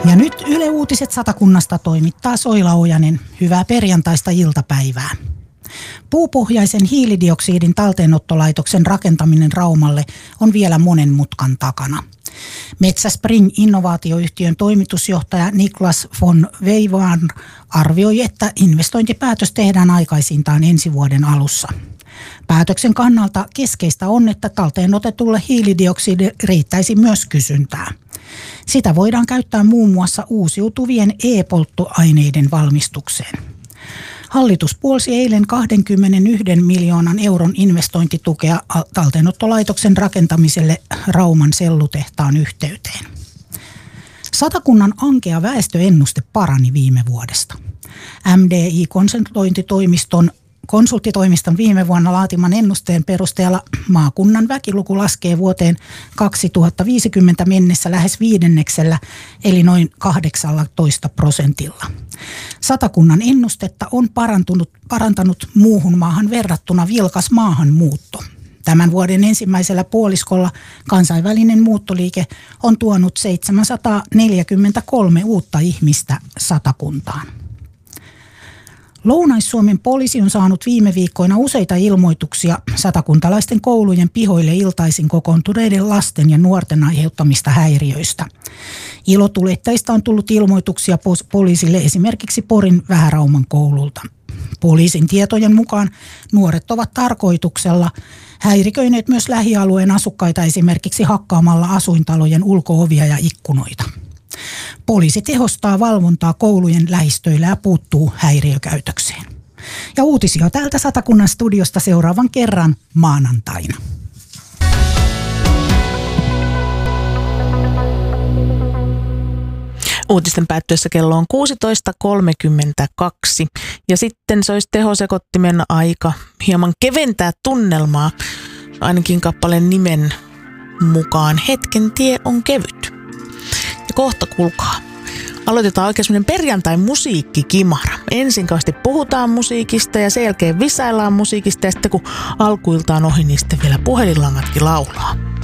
Ja nyt Yle Uutiset Satakunnasta toimittaa Soila Ojanen. Hyvää perjantaista iltapäivää. Puupohjaisen hiilidioksidin talteenottolaitoksen rakentaminen Raumalle on vielä monen mutkan takana. Metsäspring-innovaatioyhtiön toimitusjohtaja Niklas von Weyvaar arvioi, että investointipäätös tehdään aikaisintaan ensi vuoden alussa. Päätöksen kannalta keskeistä on, että talteenotetulle hiilidioksidille riittäisi myös kysyntää. Sitä voidaan käyttää muun muassa uusiutuvien e-polttoaineiden valmistukseen. Hallitus puolsi eilen 21 miljoonan euron investointitukea talteenottolaitoksen rakentamiselle Rauman sellutehtaan yhteyteen. Satakunnan ankea väestöennuste parani viime vuodesta. Konsulttitoimiston viime vuonna laatiman ennusteen perusteella maakunnan väkiluku laskee vuoteen 2050 mennessä lähes 5%, eli noin 18%. Satakunnan ennustetta on parantanut muuhun maahan verrattuna vilkas maahanmuutto. Tämän vuoden ensimmäisellä puoliskolla kansainvälinen muuttoliike on tuonut 743 uutta ihmistä Satakuntaan. Lounais-Suomen poliisi on saanut viime viikkoina useita ilmoituksia satakuntalaisten koulujen pihoille iltaisin kokoontuneiden lasten ja nuorten aiheuttamista häiriöistä. Ilotuletteista on tullut ilmoituksia poliisille esimerkiksi Porin Vähärauman koululta. Poliisin tietojen mukaan nuoret ovat tarkoituksella häiriköineet myös lähialueen asukkaita esimerkiksi hakkaamalla asuintalojen ulko-ovia ja ikkunoita. Poliisi tehostaa valvontaa koulujen lähistöillä ja puuttuu häiriökäytökseen. Ja uutisia täältä Satakunnan studiosta seuraavan kerran maanantaina. Uutisten päättyessä kello on 16.32 ja sitten se olisi tehosekottimen aika hieman keventää tunnelmaa, ainakin kappaleen nimen mukaan. Hetken tie on kevyt. Ja kohta kuulkaa. Aloitetaan oikein semmoinen perjantai-musiikkikimara. Ensin kauheasti puhutaan musiikista ja sen jälkeen visaillaan musiikista ja sitten kun alkuiltaan ohi, niin sitten vielä puhelinlangatkin laulaa.